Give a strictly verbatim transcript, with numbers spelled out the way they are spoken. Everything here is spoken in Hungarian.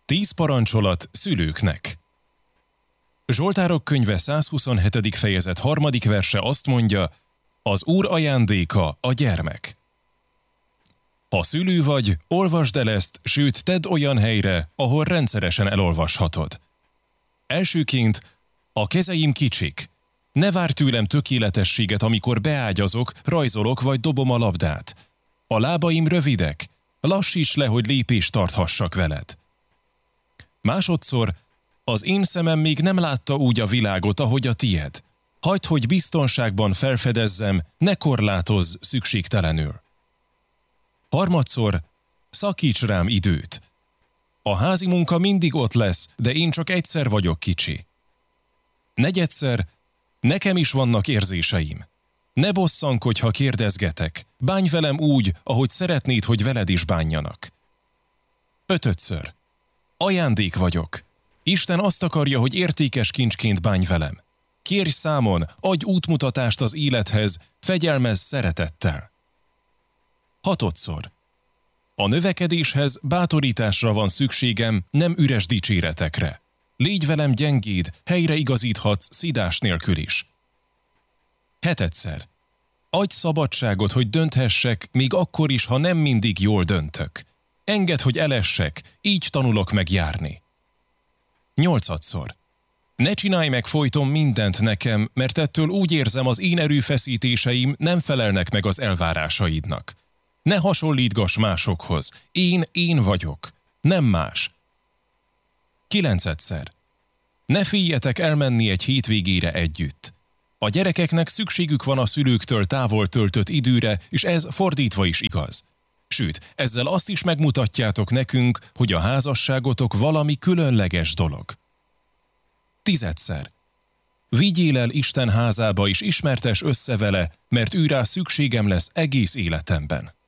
Tíz parancsolat szülőknek. Zsoltárok könyve százhuszonhetedik fejezet harmadik verse azt mondja, az Úr ajándéka a gyermek. Ha szülő vagy, olvasd el ezt, sőt tedd olyan helyre, ahol rendszeresen elolvashatod. Elsőként, a kezeim kicsik. Ne várj tőlem tökéletességet, amikor beágyazok, rajzolok vagy dobom a labdát. A lábaim rövidek, lassíts le, hogy lépést tarthassak veled. Másodszor, az én szemem még nem látta úgy a világot, ahogy a tied. Hagyd, hogy biztonságban felfedezzem, ne korlátozz szükségtelenül. Harmadszor, szakíts rám időt. A házi munka mindig ott lesz, de én csak egyszer vagyok kicsi. Negyedszer, nekem is vannak érzéseim. Ne bosszankodj, ha kérdezgetek, bánj velem úgy, ahogy szeretnéd, hogy veled is bánjanak. Ötödször, ajándék vagyok. Isten azt akarja, hogy értékes kincsként bánj velem. Kérj számon, adj útmutatást az élethez, fegyelmezz szeretettel. Hatodszor, a növekedéshez bátorításra van szükségem, nem üres dicséretekre. Légy velem gyengéd, helyreigazíthatsz szidás nélkül is. Hetedszer, adj szabadságot, hogy dönthessek, még akkor is, ha nem mindig jól döntök. Engedd, hogy elessek, így tanulok meg járni. Nyolcadszor, ne csinálj meg folyton mindent nekem, mert ettől úgy érzem, az én erőfeszítéseim nem felelnek meg az elvárásaidnak. Ne hasonlítgass másokhoz, én én vagyok, nem más. Kilencedszer, ne féljetek elmenni egy hétvégére együtt. A gyerekeknek szükségük van a szülőktől távol töltött időre, és ez fordítva is igaz. Sőt, ezzel azt is megmutatjátok nekünk, hogy a házasságotok valami különleges dolog. Tizedszer, vigyél el Isten házába és ismertes össze vele, mert ő rá szükségem lesz egész életemben.